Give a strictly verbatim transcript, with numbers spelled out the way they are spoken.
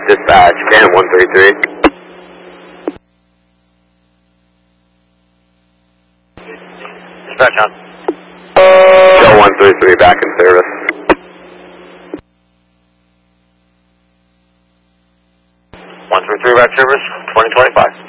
Dispatch, Can one three three. Dispatch on. Joe one three three back in service. one three three back service, twenty twenty-five.